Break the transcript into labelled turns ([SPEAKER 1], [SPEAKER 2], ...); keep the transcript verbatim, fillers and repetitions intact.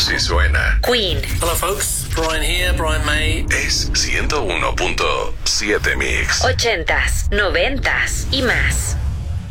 [SPEAKER 1] Si suena.
[SPEAKER 2] Queen.
[SPEAKER 3] Hello folks, Brian here, Brian May.
[SPEAKER 1] Es ciento uno punto siete Mix.
[SPEAKER 2] Ochentas, noventas y más.